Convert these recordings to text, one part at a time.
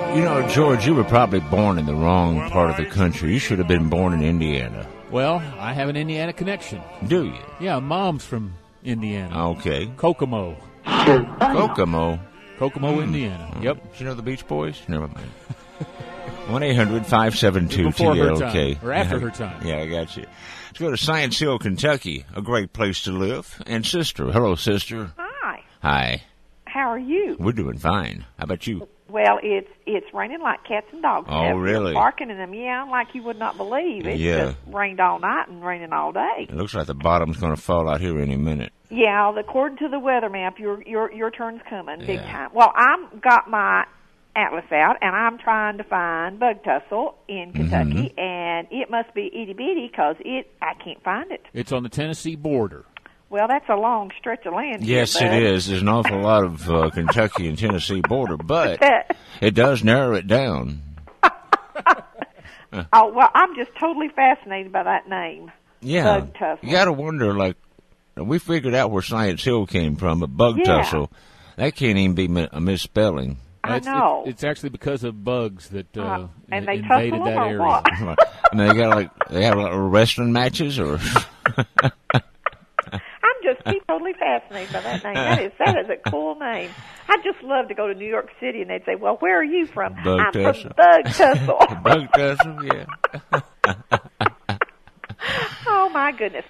You know, George, you were probably born in the wrong part of the country. You should have been born in Indiana. Well, I have an Indiana connection. Do you? Yeah, Mom's from Indiana. Okay. Kokomo. Kokomo. Kokomo, Indiana. Yep. You know the Beach Boys? Never mind. 1-800-572-TLK. Or after her time. Yeah, I got you. Let's go to Science Hill, Kentucky, a great place to live. And sister. Hello, sister. Hi. Hi. How are you? We're doing fine. How about you? Well, it's raining like cats and dogs. Oh, really? Barking and them meowing like you would not believe. It's Yeah. just rained all night and raining all day. It looks like the bottom's going to fall out here any minute. Yeah, according to the weather map, your turn's coming big Yeah. time. Well, I've got my atlas out, and I'm trying to find bug tussle in Kentucky, and it must be itty bitty because I can't find it. It's on the Tennessee border. Well, that's a long stretch of land. Yes, here, it bud. is. There's an awful lot of Kentucky and Tennessee border, but it does narrow it down. Oh, well, I'm just totally fascinated by that name. Yeah. Bug tussle. You got to wonder, like, we figured out where Science Hill came from, but bug Yeah. tussle, that can't even be a misspelling. I know. It's actually because of bugs that and they invaded tussle that them or area. what? And they have like wrestling matches, or I'm just totally fascinated by that name. That is a cool name. I'd just love to go to New York City and they'd say, "Well, where are you from?" Bug I'm tussle. from Bug Tussle. bug tussle. Yeah. Oh my goodness.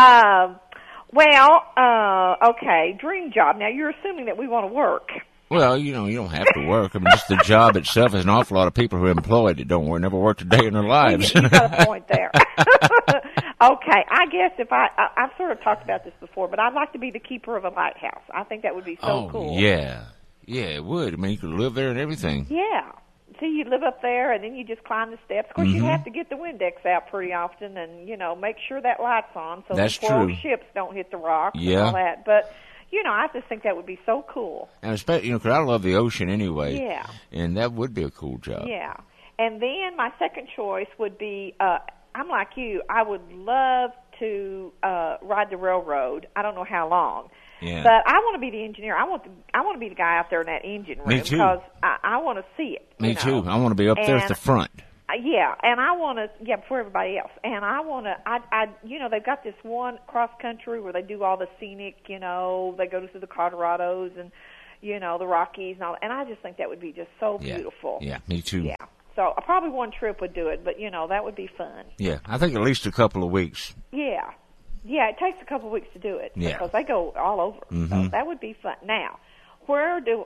Okay, dream job. Now you're assuming that we want to work. Well, you know, you don't have to work. I mean, just the job itself. There's an awful lot of people who are employed that don't work, never worked a day in their lives. You got a point there. Okay, I guess if I've sort of talked about this before, but I'd like to be the keeper of a lighthouse. I think that would be so cool. Yeah, it would. I mean, you could live there and everything. Yeah. See, you live up there, and then you just climb the steps. Of course, you have to get the Windex out pretty often and, make sure that light's on so That's the poor old true. ships don't hit the rocks Yeah. and all that. But, I just think that would be so cool. And especially, 'cause I love the ocean anyway. Yeah. And that would be a cool job. Yeah. And then my second choice would be, I'm like you, I would love to ride the railroad. I don't know how long. Yeah. But I want to be the engineer. I want to be the guy out there in that engine room. Me too. Because I want to see it. Me too. I want to be up there at the front. Yeah, and I want to, before everybody else. And I want to, they've got this one cross country where they do all the scenic, they go to the Colorados and, the Rockies and all. And I just think that would be just so beautiful. Yeah, me too. Yeah. So probably one trip would do it, but, that would be fun. Yeah, I think at least a couple of weeks. Yeah. Yeah, it takes a couple of weeks to do it because they go all over. So that would be fun. Now, where do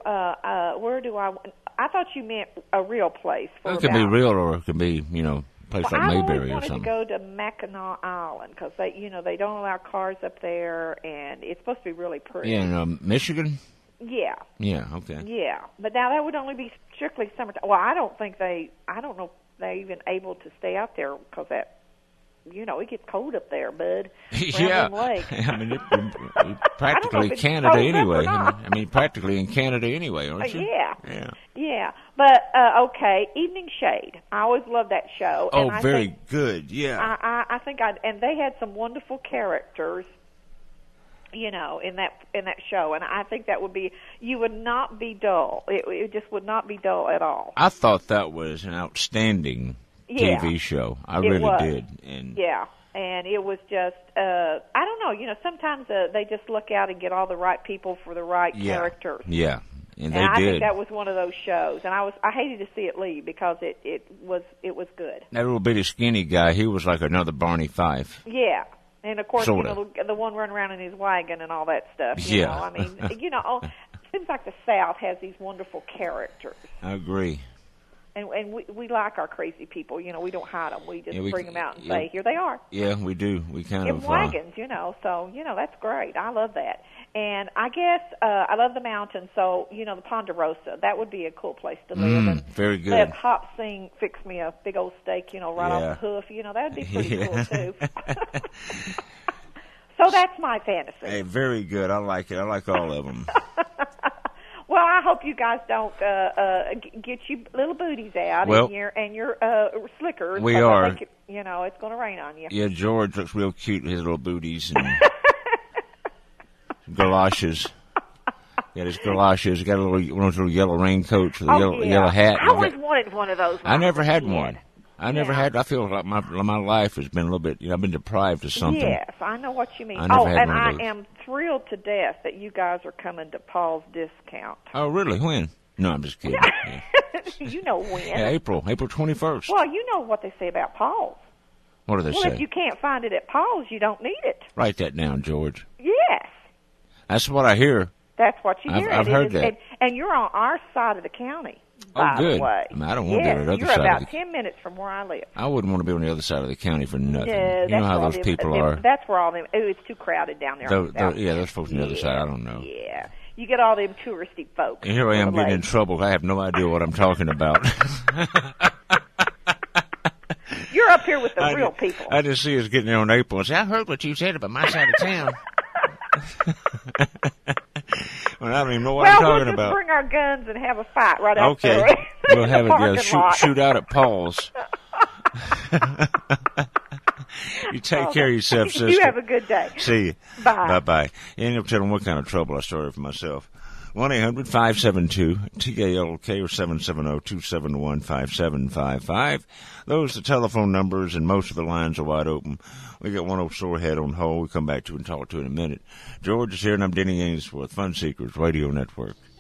I thought you meant a real place. It can be real, or it can be, a place like Mayberry or I something. wanted to go to Mackinac Island because they don't allow cars up there, and it's supposed to be really pretty. Yeah, in Michigan? Yeah. Yeah, okay. Yeah, but now that would only be strictly summertime. Well, I don't know if they're even able to stay out there because that, it gets cold up there, bud. Yeah. Lake. I mean, you're practically it's Canada frozen anyway. or not. I mean, practically in Canada anyway, aren't you? Yeah. Yeah. But, okay, Evening Shade. I always loved that show. Oh, and very good, yeah. I think and they had some wonderful characters, in that show. And I think that would be, you would not be dull. It just would not be dull at all. I thought that was an outstanding TV show. I really did. And yeah, and it was just, I don't know, sometimes they just look out and get all the right people for the right characters. Yeah, and they I did. think that was one of those shows, and I hated to see it leave because it was good. That little bitty skinny guy, he was like another Barney Fife. Yeah. And, of course, Sorta. the one running around in his wagon and all that stuff. Yeah. I mean, it seems like the South has these wonderful characters. I agree. And we like our crazy people. We don't hide them. We just bring them out and say, here they are. Yeah, we do. We kind In of... wagons, so, that's great. I love that. And I guess I love the mountains, so, the Ponderosa, that would be a cool place to live. And very good. let Hop Sing fix me a big old steak, right off the hoof. That would be pretty cool, too. So that's my fantasy. Hey, very good. I like it. I like all of them. Well, I hope you guys don't get you little booties out and your slickers. We are. I think it's going to rain on you. Yeah, George looks real cute with his little booties and galoshes. Got his galoshes. He got one of those little yellow raincoats with a Oh, yellow hat. I always wanted one of those. I never had Yeah. one. I never had. I feel like my life has been a little bit. I've been deprived of something. Yes, I know what you mean. I never had and one of I those. am thrilled to death that you guys are coming to Paul's discount. Oh, really? When? No, I'm just kidding. Yeah. You know when. Yeah, April 21st. Well, you know what they say about Paul's. What do they Well, say? if you can't find it at Paul's, you don't need it. Write that down, George. Yes, That's what I hear. that's what you hear. I've It heard is- that. And you're on our side of the county. Oh, by good. The way. I mean, I don't want to be on the other you're side of about the- 10 minutes from where I live. I wouldn't want to be on the other side of the county for nothing. No, You know how those people are. That's where all them. Oh, it's too crowded down there. on the south Yeah, side. those folks on the other side. I don't know. Yeah, you get all them touristy folks. And here I am on the getting in lake. trouble. I have no idea what I'm talking about. You're up here with the real people. I just see us getting there on April and say, I heard what you said about my side of town. Well, I don't even know what I'm we'll talking just about. bring our guns and have a fight right Okay. after. We'll have it, shoot out at Paul's. You take care of yourself, sister. You have a good day. See you. Bye. Bye-bye. You end up telling what kind of trouble I started for myself. 1-800-572-TALK or 770-271-5755. Those are the telephone numbers, and most of the lines are wide open. We got one old sorehead on hold. We'll come back to and talk to in a minute. George is here, and I'm Denny Ainsworth, Fun Seekers Radio Network.